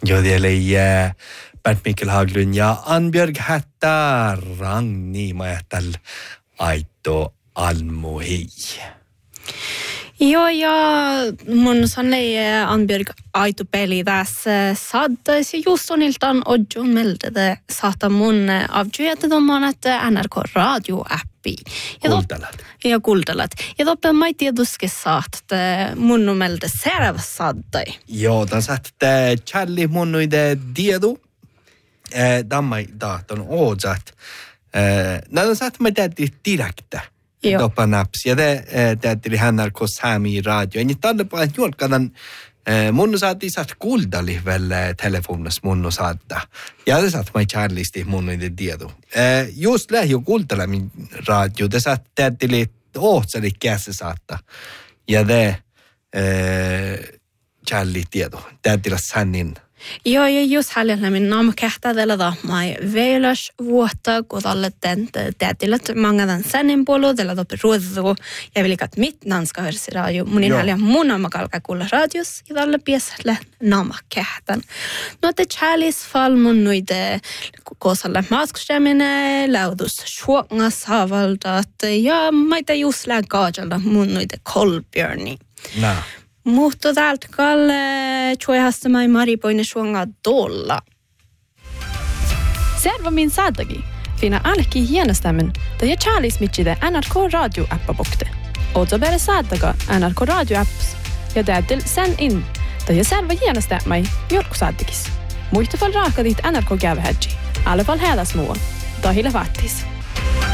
Eli Bernt Mikkel Haglund ja Annbjörg Hätta Ragni Majatal Aito Almohi. Joo, ja mun sanoi Annbjörg Aito peli tässä saaddaisi just oniltaan odjun meldede saata mun avgjøyete domman että NRK radio-appi. Ja kultalat. Ja toppen mai tieduske saat mun melde serv saddai. Joo, tämän saat Charlie munnuide tiedu. Dammai daaton oozat. Näin saat mä täytyy direktä. Doppa naps. Ja te täytyy NRK Sami radio. Ja nyt tällä paljon juolkadan munnu saati saat kuldali väl telefonas munnu saattaa. Ja te saat mä Charliesti munnuide tiedu. Just lähi kuldalamin radio. Te saat täytyy ohtsali käsi saattaa. Ja te Charlie tiedu. Täytyy sannin. Joo, ja just häljellä min naam kähtäädellä tahmai veilas vuotta, kun tälle tätilät mangadan sänin puolella topi ruodu, ja vilikat mitt nanska versi radio. Munin häljä mun naama kalka kuulla radios, ja tälle pieselle naama kähtän. No te chälis fall mun nuide kosalle maskstäminen, laudus shuoknga saavaldat, ja maita just lää kaajalla mun nuide Kolbjörni. Mutta täältä kalle chuehastamai maripoine suonga dolla. Serva min saadagi. Fina alki hienestämmen, da ja Charlies mitchide NRK radio appa bokte. Oto bere saadaga NRK radio apps. Ja täytyy sen in, da ja serva hienestämai jolku saadagis. Muista fall raaka dit NRK gävhädji. Alla fall hela små. Da hila fattis.